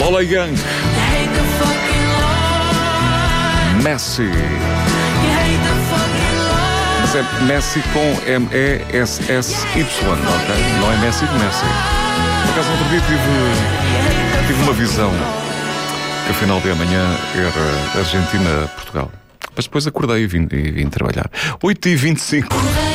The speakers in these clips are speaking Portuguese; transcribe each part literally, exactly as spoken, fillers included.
Olá, Young. Messi. Mas é Messi com M E S S Y, ok? Não é Messi de Messi. Por acaso, outro dia tive, tive uma visão que a final de amanhã era Argentina-Portugal. Mas depois acordei e vim, e vim trabalhar. oito e vinte e cinco.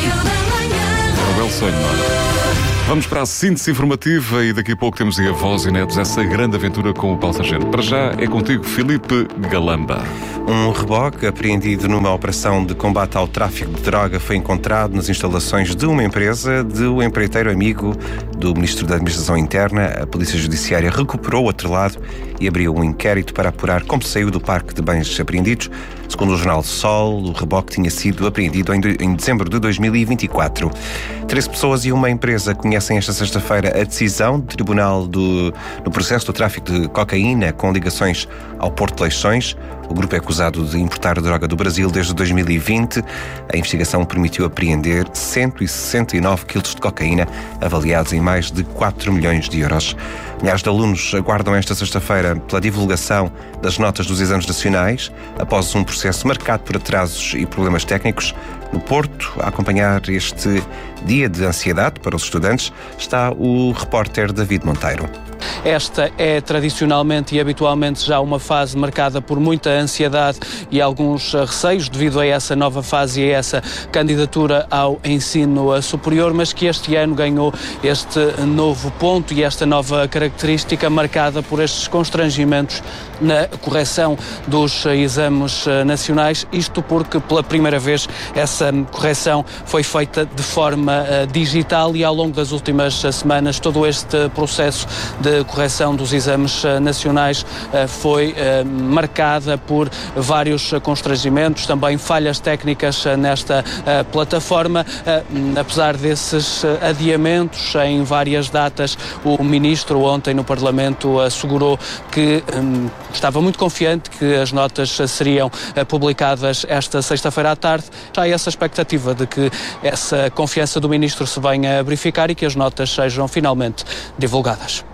Era um belo sonho, não é? Vamos para a síntese informativa e daqui a pouco temos aí a Voz e Netos, essa grande aventura com o Paulo Sargento. Para já é contigo, Filipe Galamba. Um reboque apreendido numa operação de combate ao tráfico de droga foi encontrado nas instalações de uma empresa de um empreiteiro amigo do Ministro da Administração Interna. A Polícia Judiciária recuperou o atrelado e abriu um inquérito para apurar como saiu do parque de bens apreendidos. Segundo o jornal Sol, o reboque tinha sido apreendido em, de, em dezembro de dois mil e vinte e quatro. Treze pessoas e uma empresa conhecem esta sexta-feira a decisão do Tribunal do, no processo do tráfico de cocaína com ligações ao Porto de Leixões. O grupo é acusado de importar droga do Brasil desde dois mil e vinte. A investigação permitiu apreender cento e sessenta e nove quilos de cocaína, avaliados em mais de quatro milhões de euros. Milhares de alunos aguardam esta sexta-feira pela divulgação das notas dos exames nacionais, após um processo marcado por atrasos e problemas técnicos. No Porto, a acompanhar este dia de ansiedade para os estudantes, está o repórter David Monteiro. Esta é tradicionalmente e habitualmente já uma fase marcada por muita ansiedade e alguns receios devido a essa nova fase e a essa candidatura ao ensino superior, mas que este ano ganhou este novo ponto e esta nova característica marcada por estes constrangimentos na correção dos exames nacionais, isto porque pela primeira vez essa correção foi feita de forma uh, digital e ao longo das últimas uh, semanas todo este processo de correção dos exames uh, nacionais uh, foi uh, marcada por vários uh, constrangimentos, também falhas técnicas uh, nesta uh, plataforma. Uh, apesar desses uh, adiamentos em várias datas, o Ministro ontem no Parlamento assegurou que um, estava muito confiante que as notas seriam uh, publicadas esta sexta-feira à tarde. Já há essa expectativa de que essa confiança do Ministro se venha a verificar e que as notas sejam finalmente divulgadas.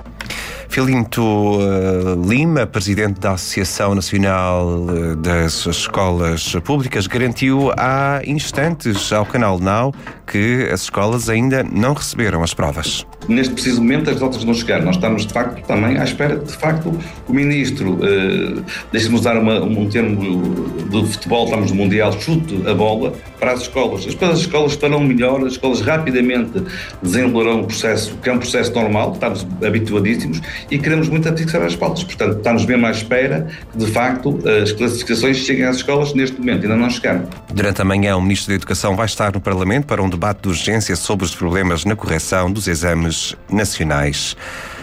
Filinto uh, Lima, presidente da Associação Nacional uh, das Escolas Públicas, garantiu há instantes ao Canal Now que as escolas ainda não receberam as provas. Neste preciso momento as notas não chegaram. Nós estamos de facto também à espera de, de facto o Ministro, uh, deixe-me usar uma, um termo do futebol, estamos no Mundial, chute a bola para as escolas. As, as escolas estarão melhor, as escolas rapidamente desenrolarão um processo que é um processo normal, estamos habituadíssimos e queremos muito fixar as pautas. Portanto, estamos mesmo à espera que, de facto, as classificações cheguem às escolas neste momento, ainda não chegaram. Durante a manhã, o Ministro da Educação vai estar no Parlamento para um debate de urgência sobre os problemas na correção dos exames nacionais.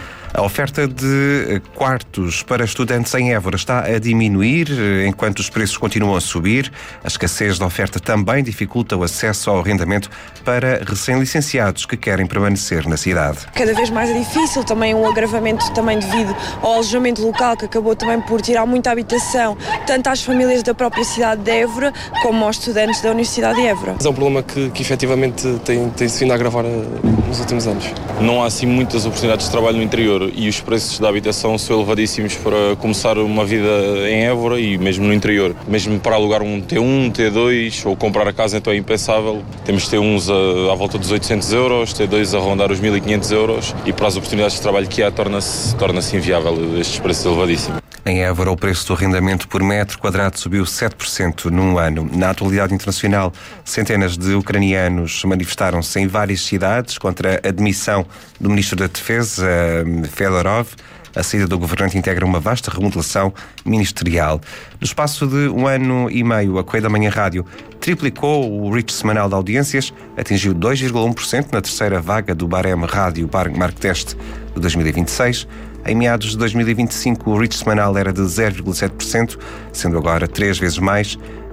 A oferta de quartos para estudantes em Évora está a diminuir enquanto os preços continuam a subir. A escassez da oferta também dificulta o acesso ao arrendamento para recém-licenciados que querem permanecer na cidade. Cada vez mais é difícil, também um agravamento também devido ao alojamento local que acabou também por tirar muita habitação, tanto às famílias da própria cidade de Évora como aos estudantes da Universidade de Évora. É um problema que, que efetivamente tem, tem se vindo a agravar nos últimos anos. Não há assim muitas oportunidades de trabalho no interior e os preços da habitação são elevadíssimos para começar uma vida em Évora e mesmo no interior. Mesmo para alugar um T um, um T dois ou comprar a casa então é impensável. Temos T uns a, à volta dos oitocentos euros, T dois a rondar os mil e quinhentos euros e para as oportunidades de trabalho que há torna-se, torna-se inviável estes preços elevadíssimos. Em Évora, o preço do arrendamento por metro quadrado subiu sete por cento num ano. Na atualidade internacional, centenas de ucranianos manifestaram-se em várias cidades contra a demissão do Ministro da Defesa, Fedorov. A saída do governante integra uma vasta remodelação ministerial. No espaço de um ano e meio, a Correio da Manhã Rádio triplicou o reach semanal de audiências, atingiu dois vírgula um por cento na terceira vaga do Barem Rádio Marktest de dois mil e vinte e seis. Em meados de dois mil e vinte e cinco, o reach semanal era de zero vírgula sete por cento, sendo agora três vezes mais.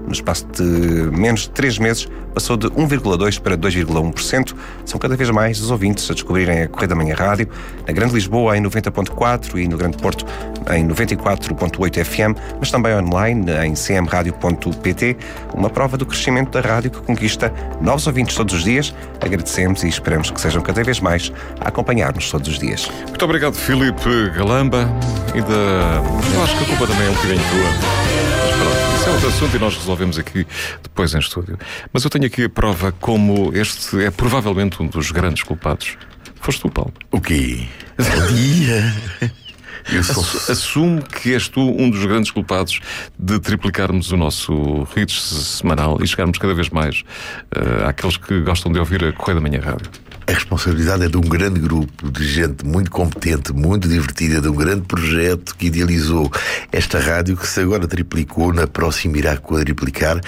No espaço de menos de três meses, passou de um vírgula dois por cento para dois vírgula um por cento. São cada vez mais os ouvintes a descobrirem a Correio da Manhã Rádio, na Grande Lisboa em noventa ponto quatro e no Grande Porto em noventa e quatro ponto oito F M, mas também online em c m radio ponto p t, uma prova do crescimento da rádio que conquista novos ouvintes todos os dias. Agradecemos e esperamos que sejam cada vez mais a acompanhar-nos todos os dias. Muito obrigado, Filipe Galamba. E da... Eu acho que a culpa também é um bocadinho tua. Mas pronto, isso é outro assunto e nós resolvemos aqui depois em estúdio. Mas eu tenho aqui a prova como este é provavelmente um dos grandes culpados. Foste tu, Paulo. O quê? Bom dia. Eu sou... Assumo que és tu um dos grandes culpados de triplicarmos o nosso hits semanal e chegarmos cada vez mais uh, àqueles que gostam de ouvir a Correio da Manhã Rádio. A responsabilidade é de um grande grupo de gente muito competente, muito divertida, de um grande projeto que idealizou esta rádio, que se agora triplicou, na próxima irá quadriplicar.